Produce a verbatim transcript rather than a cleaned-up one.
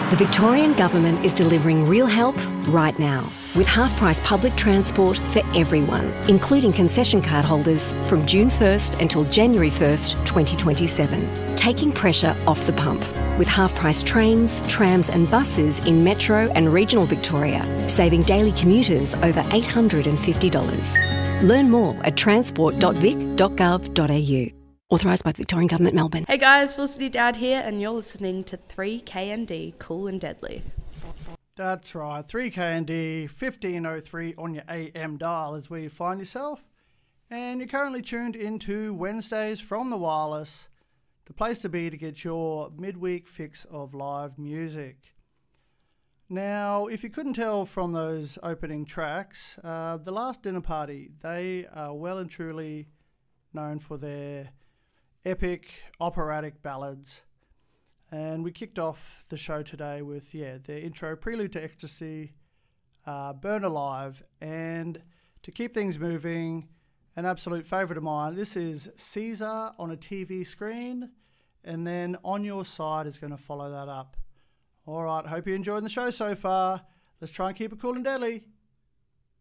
The Victorian Government is delivering real help right now with half-price public transport for everyone, including concession card holders from June first until January first, twenty twenty-seven. Taking pressure off the pump with half-price trains, trams and buses in metro and regional Victoria, saving daily commuters over eight hundred fifty dollars. Learn more at transport dot vic dot gov dot a u. Authorised by the Victorian Government, Melbourne. Hey guys, Felicity Dowd here, and you're listening to three K N D Cool and Deadly. That's right, three K N D, fifteen oh three on your A M dial is where you find yourself. And you're currently tuned into Wednesdays from the Wireless, the place to be to get your midweek fix of live music. Now, if you couldn't tell from those opening tracks, uh, The Last Dinner Party, they are well and truly known for their epic operatic ballads. And we kicked off the show today with, yeah, their intro, Prelude to Ecstasy, uh, Burn Alive, and to keep things moving, an absolute favourite of mine, this is Caesar on a T V screen, and then On Your Side is going to follow that up. All right, hope you're enjoying the show so far. Let's try and keep it cool and deadly.